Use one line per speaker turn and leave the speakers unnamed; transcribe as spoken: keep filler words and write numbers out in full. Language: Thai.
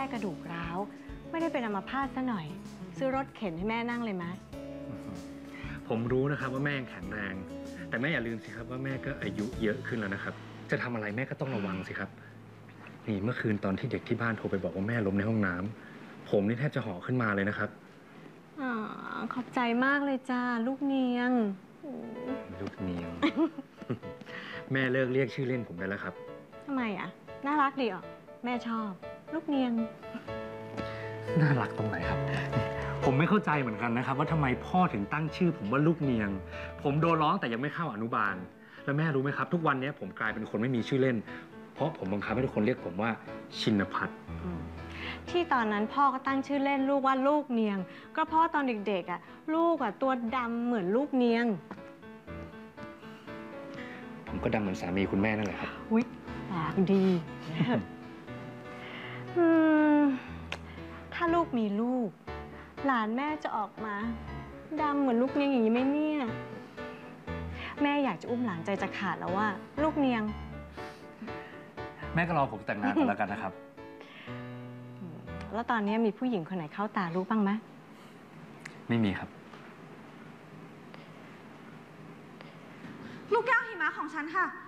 กระดูกร้าวไม่ได้เป็นอัมพาตซะหน่อยซื้อรถเข็นให้แม่นั่งเลยไหม
ผมรู้นะครับว่าแม่ยังแข็งแรงแต่แม่อย่าลืมสิครับว่าแม่ก็อายุเยอะขึ้นแล้วนะครับจะทำอะไรแม่ก็ต้องระวังสิครับนี่เมื่อคืนตอนที่เด็กที่บ้านโทรไปบอกว่าแม่ล้มในห้องน้ำผมนี่แทบจะห่อขึ้นมาเลยนะครับ
อ๋อขอบใจมากเลยจ้าลูกเนียง
ลูกเนียง แม่เลิกเรียกชื่อเล่นผมได้แล้วครับ
ทำไมอ่ะน่ารักดีอ่ะแม่ชอบลูกเนียง
น่ารักตรงไหนครับ ผมไม่เข้าใจเหมือนกันนะครับว่าทำไมพ่อถึงตั้งชื่อผมว่าลูกเนียงผมโดนร้องแต่ยังไม่เข้าอนุบาลแล้วแม่รู้ไหมครับทุกวันนี้ผมกลายเป็นคนไม่มีชื่อเล่นเพราะผมบังคับให้ทุกคนเรียกผมว่าชินภัทร
ที่ตอนนั้นพ่อก็ตั้งชื่อเล่นลูกว่าลูกเนียงก็เพราะตอนเด็กๆอ่ะลูกอ่ะตัวดำเหมือนลูกเนียง
ผมก็ดำเหมือนสามีคุณแม่นั่นแหละครับ
อุ๊ยปากดีอืมถ้าลูกมีลูกหลานแม่จะออกมาดำเหมือนลูกเนียงอย่างนี้ไหมเนี่ยแม่อยากจะอุ้มหลานใจจะขาดแล้วว่าลูกเนียง
แม่ก็รอผมแต่งงานกันแล้วกันนะครับ
แล้วตอนนี้มีผู้หญิงคนไหนเข้าตาลูกบ้างไหม
ไม่มีครับ
ลูกแก้วหิมะของฉันค่ะ